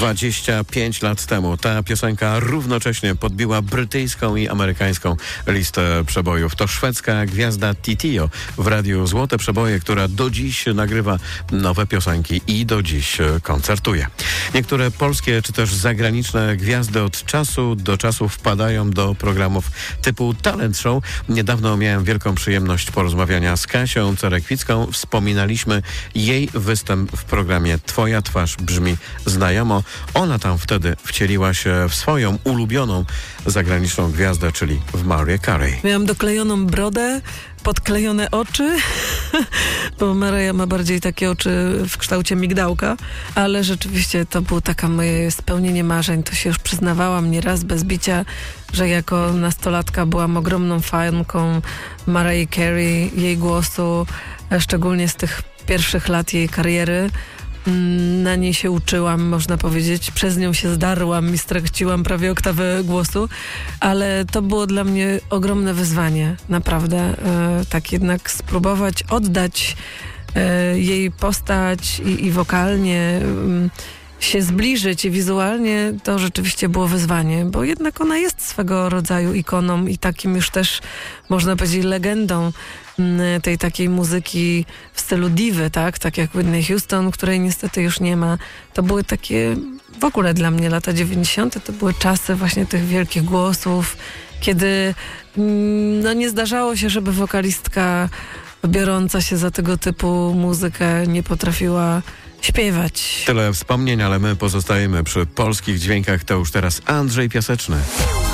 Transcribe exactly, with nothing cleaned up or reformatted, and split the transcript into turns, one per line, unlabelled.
dwadzieścia pięć lat temu ta piosenka równocześnie podbiła brytyjską i amerykańską listę przebojów. To szwedzka gwiazda Titio w radiu Złote Przeboje, która do dziś nagrywa nowe piosenki i do dziś koncertuje. Niektóre polskie czy też zagraniczne gwiazdy od czasu do czasu wpadają do programów typu Talent Show. Niedawno miałem wielką przyjemność porozmawiania z Kasią Cerekwicką. Wspominaliśmy jej występ w programie Twoja twarz brzmi znajomo. Ona tam wtedy wcieliła się w swoją ulubioną zagraniczną gwiazdę, czyli w Mariah Carey.
Miałam doklejoną brodę, podklejone oczy, bo Mariah ma bardziej takie oczy w kształcie migdałka, ale rzeczywiście to było takie moje spełnienie marzeń. To się już przyznawałam nieraz bez bicia, że jako nastolatka byłam ogromną fanką Mariah Carey, jej głosu, szczególnie z tych pierwszych lat jej kariery. Na niej się uczyłam, można powiedzieć. Przez nią się zdarłam i straciłam prawie oktawę głosu, ale to było dla mnie ogromne wyzwanie, naprawdę. E, tak jednak spróbować oddać e, jej postać i, i wokalnie e, się zbliżyć i wizualnie, to rzeczywiście było wyzwanie, bo jednak ona jest swego rodzaju ikoną i takim już też, można powiedzieć, legendą tej takiej muzyki w stylu diwy, tak? Tak jak Whitney Houston, której niestety już nie ma. To były takie, w ogóle dla mnie lata dziewięćdziesiąte to były czasy właśnie tych wielkich głosów, kiedy no nie zdarzało się, żeby wokalistka biorąca się za tego typu muzykę nie potrafiła śpiewać.
Tyle wspomnień, ale my pozostajemy przy polskich dźwiękach. To już teraz Andrzej Piaseczny.